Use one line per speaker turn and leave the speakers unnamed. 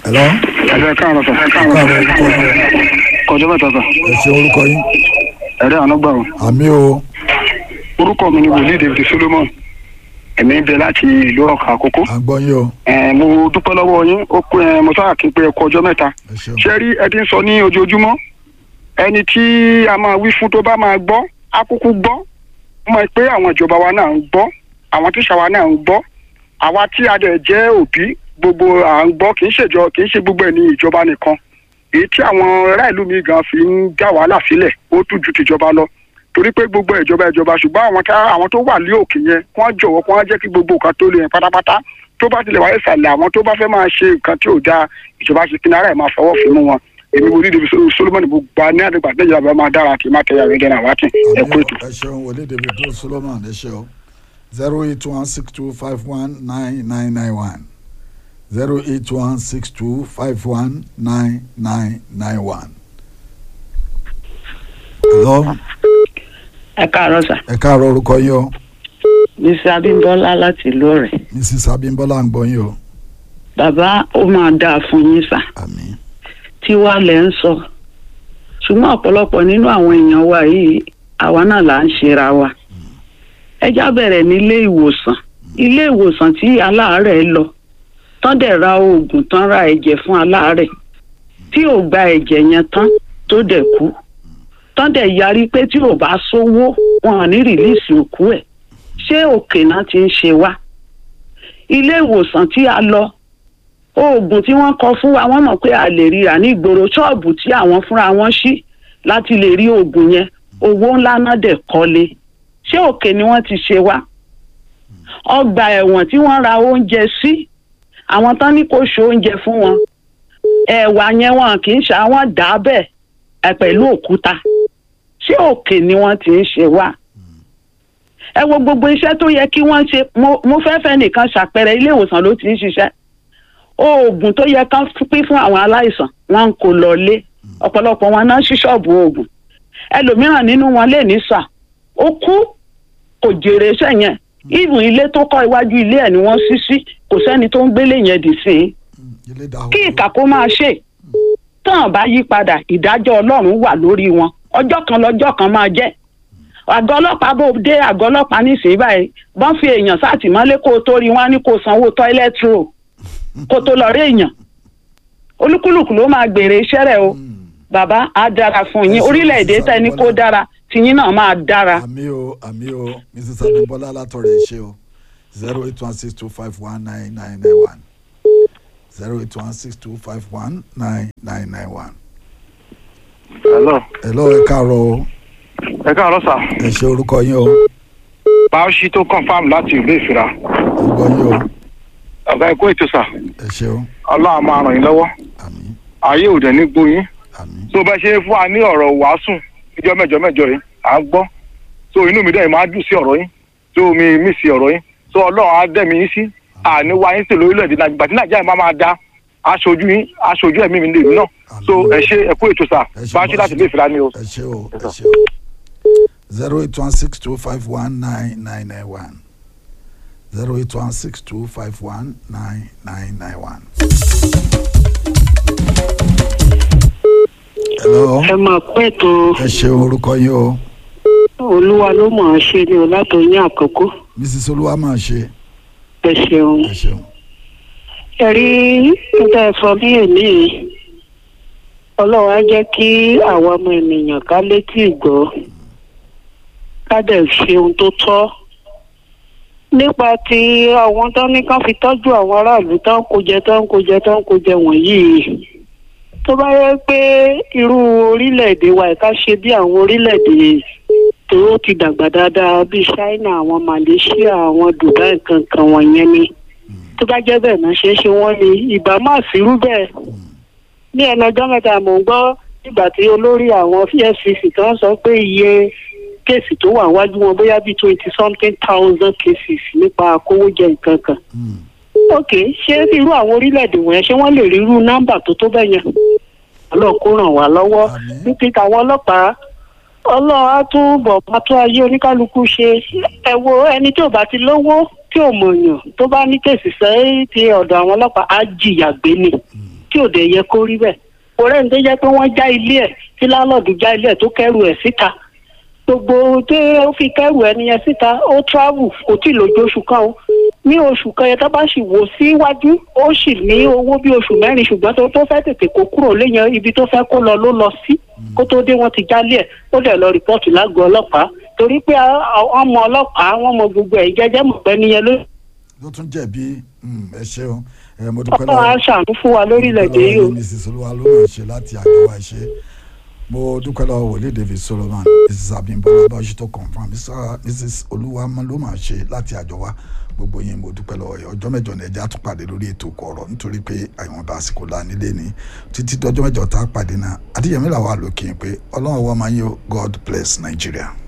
hello.
Ẹ káàárọ̀ sà. Kọjọ́ mẹ́ta sà.
Ẹ ṣe orúkọ yín.
Ẹ̀rẹ́ ànágbà o.
Àmì o.
Orúkọ mi ni Wòlíì David Solomon. Èmi ń bẹ láti ìlú Ọ̀kà Àkókó.
À ń gbọ́ yín o.
Mo dúpẹ́ lọ́wọ́ yín. Ó pé mo sáà kí n pé ẹ kú ọjọ́ mẹ́ta. Ṣé rí ẹ ti ń sọ ní ojoojúmọ́? Ẹni tí a máa wí fún tó bá máa gbọ́, á kúkú gbọ́. Mo mọ̀ pé àwọn ìjọba wa náà ń gbọ́. Àwọn tíṣà wa náà ń gbọ́. Àwa tí a dẹ̀ jẹ́ òbí gbogbo à ń gbọ́ kì í ṣe gbogbo ẹ̀ ní ìjọba nìkan. Èyí tí àwọn ará ìlú mi gan fi ń dá wàhálà sílẹ̀ ó tún ju tìjọba lọ. Torí pé gbogbo ìjọba ṣùgbọ́n àwọn tó wà ní òkè yẹn kí wọ́n jọ̀wọ́ kí wọ́n jẹ́ kí gbogbo nǹkan tó lè yẹn pátápátá tó bá tilẹ̀ wáyé ìsàlẹ̀ àwọn tó bá fẹ́ máa ṣe nǹkan tí ò dáa ìjọba ṣe kí náírà ẹ̀ máa fọwọ́ fún wọn. Èmi Wòlíì David Solomon gbogbo ní àdìgbà tẹ́jú àbẹ́ máa dára kí má tẹ̀yà rẹ̀ gẹ́nà wákì ẹ kú ètò.
Ẹ ṣeun Wòlíì David Solomon ẹ ṣe o 08162519991 08162519991. Hello.
Ẹ káàárọ̀ sà.
Ẹ káàárọ̀ orúkọ yín o.
Mrs. Abímbọ́lá láti ìlú Ọ̀rẹ́.
Mrs. Abímbọ́lá ń gbọ́ yín o.
Bàbá ó máa dáa fún yín sà.
Àmín.
Tí wàá lẹ̀ ń sọ. Ṣùgbọ́n ọ̀pọ̀lọpọ̀ nínú àwọn èèyàn wa yìí àwa náà là ń ṣera wa. Ẹ já bẹ̀rẹ̀ nílé ìwòsàn. Ilé ìwòsàn tí aláàárẹ̀ lọ. Tán dẹ̀ ra oògùn tán ra ẹ̀jẹ̀ fún aláàárẹ̀. Tí ò gba ẹ̀jẹ̀ yẹn tán tó dẹ̀ kú. Tán dẹ̀ yarí pé tí ò bá sówó wọn ò ní rìlíìsì òkú ẹ̀. Ṣé òkè náà ti ń ṣe wá? Ilé ìwòsàn tí a lọ oògùn tí wọ́n kọ fún wa wọ́n mọ̀ pé a lè ríra ní ìgboro ṣọ́ọ̀bù tí àwọn fúnra wọn ṣí láti lè rí oògùn yẹn owó ńlá náà dẹ̀ kọ́lé. Ṣé òkè ni wọ́n ti ṣe wá? Ọgbà ẹ̀wọ̀n tí wọ́n ra oúnjẹ sí àwọn tán ní kó ṣe oúnjẹ fún wọn ẹ̀wà yẹn wọn kì í ṣe àwọn dà bẹ́ẹ̀ pẹ̀lú òkúta. Ṣé òkè ni wọ́n ti ń ṣe wá? Ẹ wo gbogbo iṣẹ́ tó yẹ kí wọ́n ṣe mo fẹ́ nìkan ṣàpẹẹrẹ ilé ìwòsàn ló ti ń ṣiṣẹ́. Oògùn tó yẹ kán pín fún àwọn aláìsàn wọn kò lọ lé ọ̀pọ̀lọpọ̀ wọn náà ṣí ṣọ́ọ̀bù oògùn. Ẹlòmíràn nínú wọn lè ní sà ó kú kò jèrè iṣẹ́ yẹn. Ìbùn ilé tó kọ́ iwájú ilé ẹ̀ ni wọ́n ṣí sí kò sẹ́ni tó ń gbélé yẹn dì sí i. Kí ìkà kó máa ṣe tán bá yí padà ìdájọ́ Ọlọ́run wà lórí wọn ọjọ́ kan lọ́jọ́ kan máa jẹ́. Àgọ́ ọlọ́pàá bó dé àgọ́ ọlọ́pàá nísìnyí báyìí wọ́n fi èèyàn sátìmọ́lé kó o tó rí wọn ní kó sanwó toilet roll kó tó lọ rí èèyàn. Olúkúlùkù ló máa gbèrè iṣẹ́ rẹ̀ o. Bàbá á dára fún yín orílẹ̀-èdè tẹ́ni kó dára tìyín náà máa dára.
Àmì o Mrs. Abímbọ́lá látọ̀rẹ̀ ṣe o 08162519991 08162519991. Hello ẹ káàárọ̀ o.
Ẹ káàárọ̀ sà.
Ẹ ṣe orúkọ yín o.
Báwọ̀ṣí tó confam láti ìlú Ìfira.
Ẹ gbọ́ yín o.
Ọ̀gá ẹ kú ètò sà.
Ẹ ṣe o.
Ọlọ́run máa ràn yín lọ́wọ́.
Àmín.
Ayé ò dẹ̀ ní gbóyín.
Àmín.
Tó bá ṣe fún wa ní ọ̀rọ̀ wàásù ìjọ mẹ́jọ yìí à ń gbọ́. So inú mi dẹ̀ máa dùn sí ọ̀rọ̀ yín. So mi mí sí ọ̀rọ̀ yín. So Ọlọ́run á dẹ̀ mi yín sí. Àní wá yín sí lórílẹ̀-èdè Nàìjíríà tí Nàìjíríà máa dá aṣojú ẹ̀mí mi lè rí náà. So ẹ ṣe ẹ kú ètò sà. Báwọ̀ṣí láti ìlú Ìfira ni o.
Ẹ ṣe o. 08162519991 08162519991. Hello.
Ẹ máa pẹ́ tó.
Ẹ ṣe orúkọ yín o.
Olúwa ló mọ̀ ọ́n ṣe ni o látòyìn àkókò.
Mrs. Olúwa máa ṣe.
Ẹ ṣeun.
Ẹ ṣeun.
Ẹ rí níta ẹ̀fọ́ bí èmi Ọlọ́run á jẹ́ kí àwọn ọmọ ènìyàn ká létí ìgbọ́ ká dẹ̀ ṣe ohun tó tọ́. Nípa ti àwọn tó ní kán fi tọ́jú àwọn aráàlú tó ń kó jẹ wọ̀nyí. Tó bá yẹ pé irú orílẹ̀-èdè wa ká ṣe bí àwọn orílẹ̀-èdè tó ti dàgbà dáadáa bíi China, àwọn Malaysia, àwọn Dubai kankan wọ̀nyẹn ni. Tó bá jẹ́ bẹ́ẹ̀ náà ṣe wọ́n ní ìbá má sírú bẹ́ẹ̀. Ní ẹnu ọjọ́ mẹ́ta mò ń gbọ́ nígbà tí olórí àwọn EFCC tó ń sọ pé iye kéèsì tó wà wájú wọn bóyá bíi 20-something-thousand cases nípa akówójẹ nǹkan kan. Ok, ṣé irú àwọn orílẹ̀-èdè wọ̀nyẹn ṣé wọ́n lè rí irú nọ́mbà tó bẹ́ẹ̀ yẹn? Ọlọ́run kó ràn wá lọ́wọ́. Nítorí àwọn ọlọ́pàá Ọlọ́run á túbọ̀ bá tó ayé oníkálukú ṣe. Ẹ wo ẹni tí ò bá ti lówó tí ò mọ̀yàn tó bá ní kéèsì sẹ́yìn ti ọ̀dọ̀ àwọn ọlọ́pàá á jìyà gbé ni. Tí
tí ò dẹ̀ yẹ kó rí bẹ́ẹ̀ ọ̀rẹ́ ní tó jẹ́ pé wọ́n já ilé ẹ̀ tí lálọ́ọ̀dù já ilé ẹ̀ tó kẹ́rù ẹ̀ síta gbogbo tí ó fi kẹ́rù ẹni yẹn síta ó travel kò tí ì lójú oṣù kan o ní oṣù kan yẹn tó bá sì wò síwájú ó sì ní owó bí oṣù mẹ́rin ṣùgbọ́n tó fẹ́ tètè kó kúrò léyìn ibi tó fẹ́ kó lọ sí kó tó dé wọ́n ti jálé ẹ̀ ó dẹ̀ lọ rìpọ́ọ̀tì lágọ̀ọ́ ọlọ́pàá torí pé ọmọ ọlọ́pàá wọ́n mọ gbogbo ẹ̀ jẹ́jẹ́ mọ̀ pé nìyẹn
ló tún jẹ̀bi ẹ ṣeun mo dúpẹ́
lọ́wọ́ ọ̀pọ̀ aṣàánú fún wa lórílẹ̀‐èdè yìí o.
mrs olúwa ló máa ṣe láti àjọ wa ṣe mo dúpẹ́ lọ́wọ́ wòlíì david solomon mrs abimbola báwọ̀ṣì tó confam mrs olúwa ló máa ṣe láti àjọ wa gbogbo yín mo dúpẹ́ lọ́wọ́ yẹn ọjọ́ mẹ́jọ ní ẹja tún pàdé lórí ètò ọ̀rọ̀ nítorí pé àwọn bá àsìkò la nílé ní títí dọjọ́ mẹ́jọ tá a pàdé náà adéyẹmí làwọn àlòkè pé ọlọ́run wa máa yọ God bless Nigeria.